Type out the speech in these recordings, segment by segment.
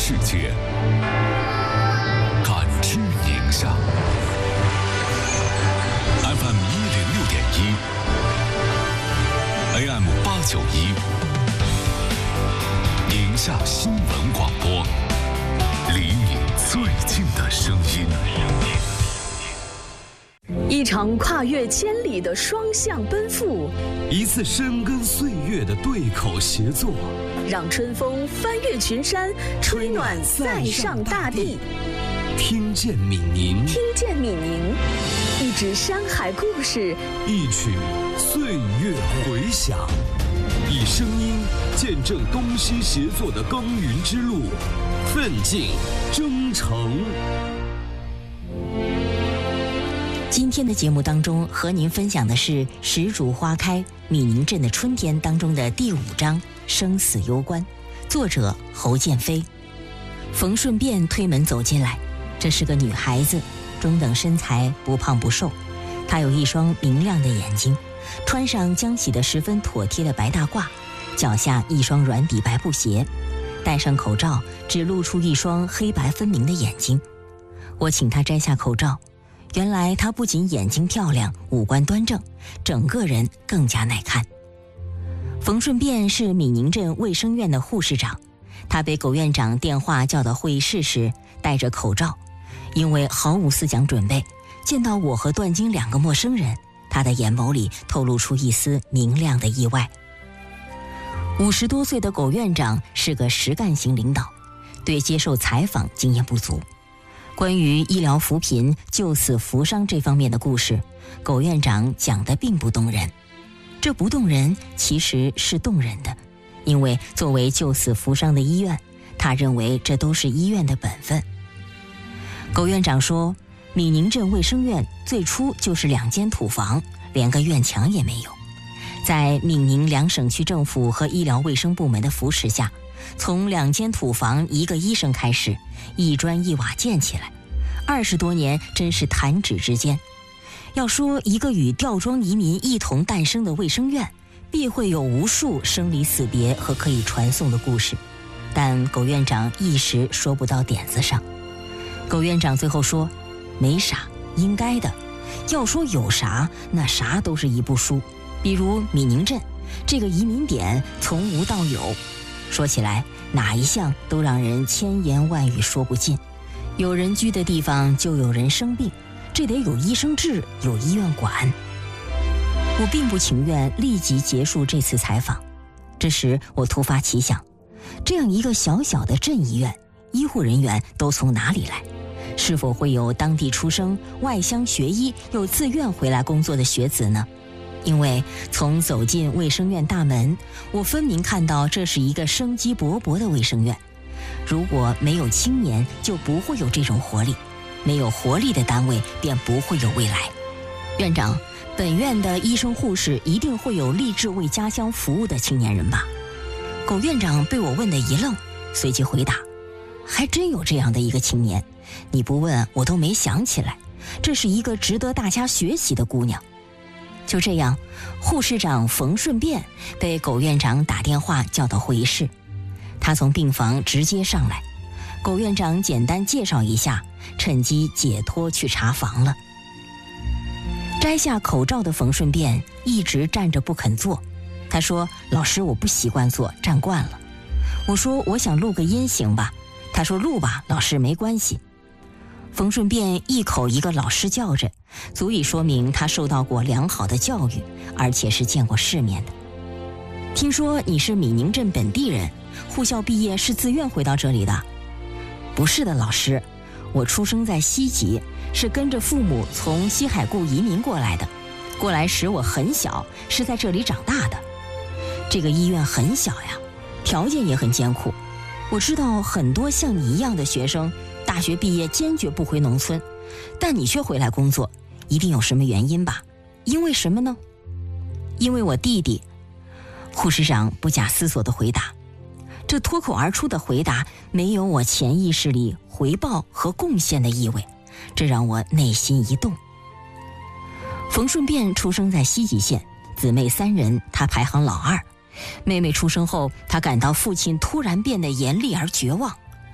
世界，感知宁夏。FM 106.1 AM 891，宁夏新闻广播，离你最近的声音。 一场跨越千里的双向奔赴， 一次深耕岁月的对口协作， 让春风翻越群山，吹暖塞上大地。 听见闽宁， 听见闽宁，一指山海故事， 一曲岁月回响，以声音见证东西协作的耕耘之路，奋进征程。 今天的节目当中，和您分享的是《石竹花开闽宁镇的春天》当中的第5章《生死攸关》，作者侯建飞。冯顺便推门走进来，这是个女孩子，中等身材，不胖不瘦。她有一双明亮的眼睛，穿上将洗得十分妥帖的白大褂，脚下一双软底白布鞋，戴上口罩，只露出一双黑白分明的眼睛。我请她摘下口罩，原来她不仅眼睛漂亮，五官端正，整个人更加耐看。冯顺便是闽宁镇卫生院的护士长，他被苟院长电话叫到会议室时戴着口罩，因为毫无思想准备，见到我和段晶2个陌生人，他的眼眸里透露出一丝明亮的意外。50多岁的苟院长是个实干型领导，对接受采访经验不足。关于医疗扶贫、救死扶伤这方面的故事，苟院长讲得并不动人。这不动人其实是动人的，因为作为救死扶伤的医院，他认为这都是医院的本分。苟院长说，闽宁镇卫生院最初就是2间土房，连个院墙也没有。在闽宁2省区政府和医疗卫生部门的扶持下，从2间土房1个医生开始，一砖一瓦建起来，20多年真是弹指之间。要说一个与吊庄移民一同诞生的卫生院，必会有无数生离死别和可以传颂的故事，但苟院长一时说不到点子上。苟院长最后说，没啥，应该的。要说有啥，那啥都是一部书。比如闽宁镇这个移民点从无到有，说起来哪一项都让人千言万语说不尽。有人居的地方就有人生病，这得有医生治，有医院管。我并不情愿立即结束这次采访，这时我突发奇想，这样一个小小的镇医院，医护人员都从哪里来？是否会有当地出生、外乡学医又自愿回来工作的学子呢？因为从走进卫生院大门，我分明看到这是一个生机勃勃的卫生院。如果没有青年，就不会有这种活力，没有活力的单位便不会有未来。院长，本院的医生护士一定会有立志为家乡服务的青年人吧？苟院长被我问得一愣，随即回答，还真有这样的一个青年，你不问我都没想起来，这是一个值得大家学习的姑娘。就这样，护士长冯顺便被苟院长打电话叫到会议室。他从病房直接上来，苟院长简单介绍一下，趁机解脱去查房了。摘下口罩的冯顺便一直站着不肯坐，他说，老师，我不习惯坐，站惯了。我说，我想录个音行吧？他说，录吧，老师，没关系。冯顺便一口一个老师叫着，足以说明他受到过良好的教育，而且是见过世面的。听说你是闽宁镇本地人，护校毕业是自愿回到这里的？不是的，老师，我出生在西吉，是跟着父母从西海固移民过来的。过来时我很小，是在这里长大的。这个医院很小呀，条件也很艰苦。我知道很多像你一样的学生，大学毕业坚决不回农村，但你却回来工作，一定有什么原因吧？因为什么呢？因为我弟弟。护士长不假思索地回答，这脱口而出的回答没有我潜意识里回报和贡献的意味，这让我内心一动。冯顺便出生在西吉县，姊妹3人，他排行老2。妹妹出生后，他感到父亲突然变得严厉而绝望。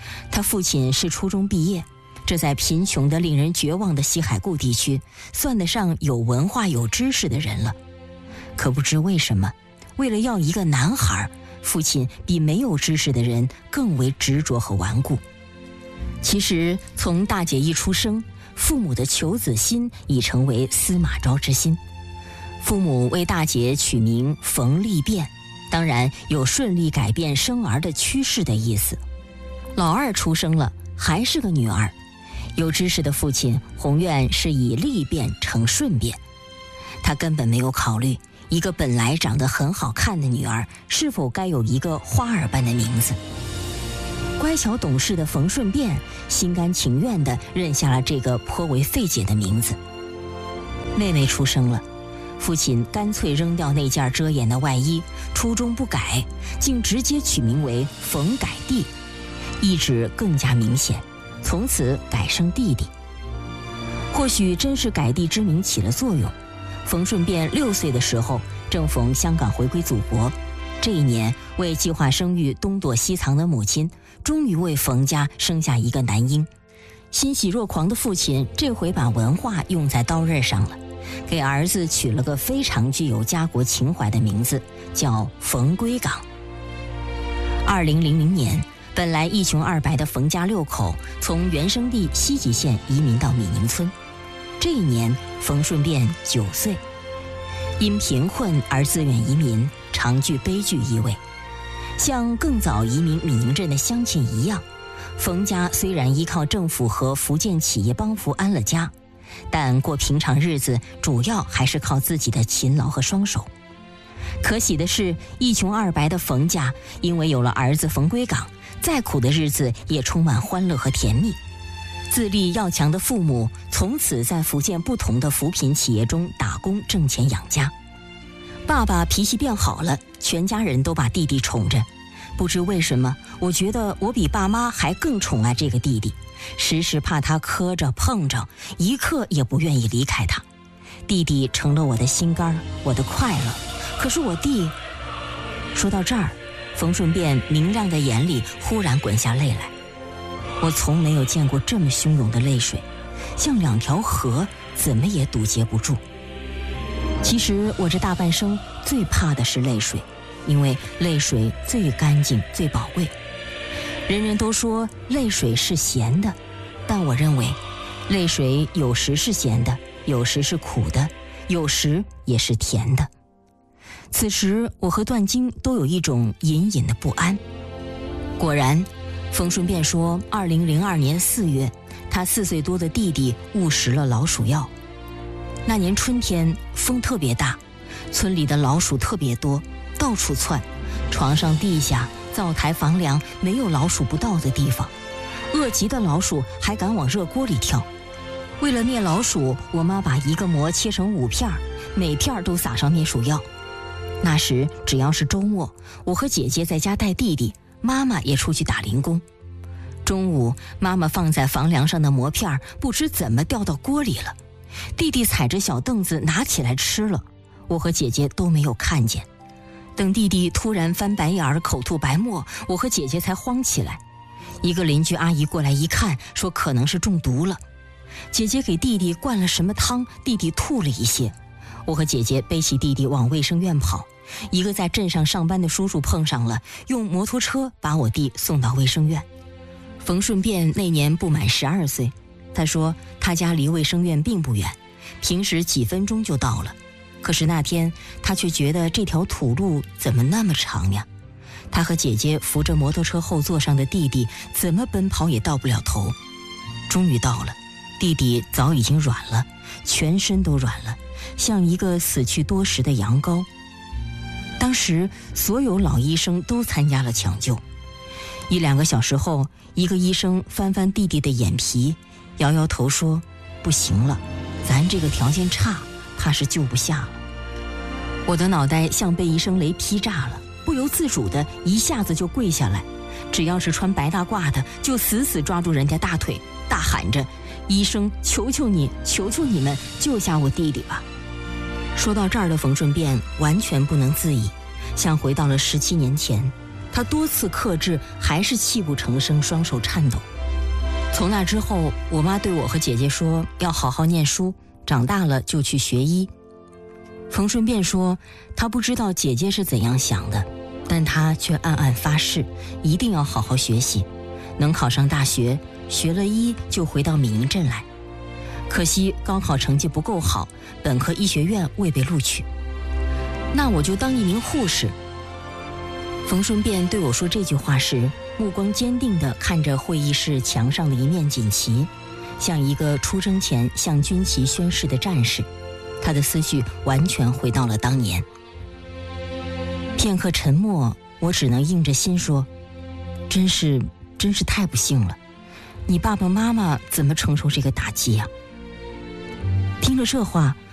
他父亲是初中毕业，这在贫穷的令人绝望的西海固地区算得上有文化有知识的人了。可不知为什么，为了要一个男孩，父亲比没有知识的人更为执着和顽固。其实从大姐一出生，父母的求子心已成为司马昭之心。父母为大姐取名冯丽变，当然有顺利改变生儿的趋势的意思。老二出生了，还是个女儿。有知识的父亲宏愿是以利变成顺变，他根本没有考虑一个本来长得很好看的女儿是否该有一个花儿般的名字。乖巧懂事的冯顺变心甘情愿地认下了这个颇为费解的名字。妹妹出生了，父亲干脆扔掉那件遮掩的外衣，初衷不改，竟直接取名为冯改弟，意志更加明显，从此改生弟弟。或许真是改弟之名起了作用。冯顺变6岁的时候，正逢香港回归祖国。这一年，为计划生育东躲西藏的母亲，终于为冯家生下一个男婴。欣喜若狂的父亲这回把文化用在刀刃上了，给儿子取了个非常具有家国情怀的名字，叫冯归港。2000年，本来一穷二白的冯家6口从原生地西极县移民到米宁村。这一年，冯顺变9岁，因贫困而自愿移民，常具悲剧意味。像更早移民米宁镇的乡亲一样，冯家虽然依靠政府和福建企业帮扶安了家，但过平常日子主要还是靠自己的勤劳和双手。可喜的是，一穷二白的冯家因为有了儿子冯归港，再苦的日子也充满欢乐和甜蜜。自立要强的父母从此在福建不同的扶贫企业中打工挣钱养家。爸爸脾气变好了，全家人都把弟弟宠着。不知为什么，我觉得我比爸妈还更宠爱这个弟弟，时时怕他磕着碰着，一刻也不愿意离开他。弟弟成了我的心肝，我的快乐。可是我弟……说到这儿，冯顺变明亮的眼里忽然滚下泪来。我从没有见过这么汹涌的泪水，像2条河，怎么也堵截不住。其实我这大半生最怕的是泪水，因为泪水最干净最宝贵。人人都说泪水是咸的，但我认为泪水有时是咸的，有时是苦的，有时也是甜的。此时我和段晶都有一种隐隐的不安。果然，冯顺变说2002年4月，他4岁多的弟弟误食了老鼠药。那年春天风特别大，村里的老鼠特别多，到处窜，床上地下灶台房梁没有老鼠不到的地方。饿极的老鼠还敢往热锅里跳。为了灭老鼠，我妈把一个馍切成5片，每片都撒上灭鼠药。那时只要是周末，我和姐姐在家带弟弟，妈妈也出去打零工。中午，妈妈放在房梁上的馍片不知怎么掉到锅里了，弟弟踩着小凳子拿起来吃了，我和姐姐都没有看见。等弟弟突然翻白眼口吐白沫，我和姐姐才慌起来。一个邻居阿姨过来一看，说可能是中毒了。姐姐给弟弟灌了什么汤，弟弟吐了一些。我和姐姐背起弟弟往卫生院跑，一个在镇上上班的叔叔碰上了，用摩托车把我弟送到卫生院。冯顺变那年不满12岁，他说他家离卫生院并不远，平时几分钟就到了。可是那天他却觉得这条土路怎么那么长呀？他和姐姐扶着摩托车后座上的弟弟，怎么奔跑也到不了头。终于到了，弟弟早已经软了，全身都软了，像一个死去多时的羊羔。当时所有老医生都参加了抢救。1-2个小时后，一个医生翻翻弟弟的眼皮，摇摇头说：“不行了，咱这个条件差，怕是救不下了。”我的脑袋像被一声雷劈炸了，不由自主的一下子就跪下来，只要是穿白大褂的，就死死抓住人家大腿，大喊着：“医生，求求你，求求你们，救下我弟弟吧！”说到这儿的冯顺变完全不能自已，像回到了17年前。 他多次克制，还是泣不成声，双手颤抖。从那之后，我妈对我和姐姐说要好好念书，长大了就去学医。冯顺便说，他不知道姐姐是怎样想的，但他却暗暗发誓，一定要好好学习，能考上大学，学了医就回到闽宁镇来。可惜高考成绩不够好，本科医学院未被录取。那我就当一名护士。冯顺便对我说这句话时，目光坚定地看着会议室墙上的一面锦旗，像一个出征前向军旗宣誓的战士。他的思绪完全回到了当年。片刻沉默，我只能硬着心说，真是太不幸了，你爸爸妈妈怎么承受这个打击啊？听了这话，